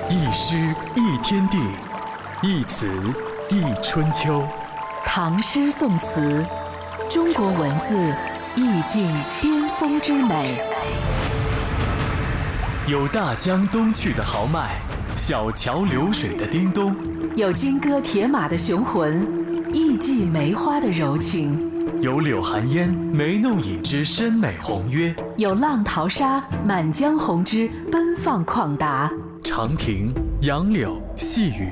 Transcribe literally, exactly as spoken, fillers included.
一诗一天地，一词一春秋。 唐诗宋词，中国文字意境巅峰之美。 有大江东去的豪迈，小桥流水的叮咚， 有金戈铁马的雄浑，艺伎梅花的柔情。 有柳寒烟眉弄影之深美宏约， 有浪淘沙满江红之奔放旷达。 长亭杨柳细雨